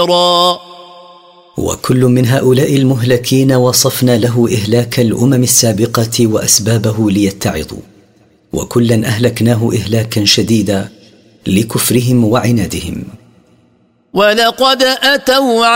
وكل من هؤلاء المهلكين وصفنا له إهلاك الأمم السابقة وأسبابه ليتعظوا، وكلا أهلكناه إهلاكا شديدا لكفرهم وعنادهم. ولقد أتوا